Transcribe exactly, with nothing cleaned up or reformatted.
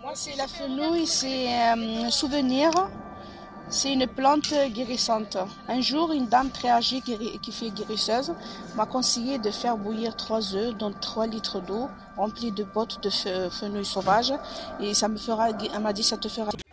Moi, c'est la fenouil, c'est un souvenir. C'est une plante guérissante. Un jour, une dame très âgée qui fait guérisseuse m'a conseillé de faire bouillir trois œufs dans trois litres d'eau remplis de bottes de fenouil sauvage. Et ça me fera, elle m'a dit, ça te fera